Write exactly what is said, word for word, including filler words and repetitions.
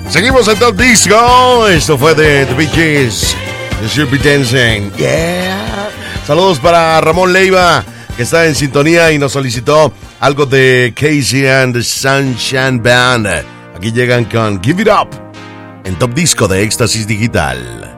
Seguimos en Top Disco. Esto fue de The Bee Gees. You Should Be Dancing. Yeah. Saludos para Ramón Leiva, que está en sintonía y nos solicitó algo de Casey and the Sunshine Band. Aquí llegan con Give It Up en Top Disco de Éxtasis Digital.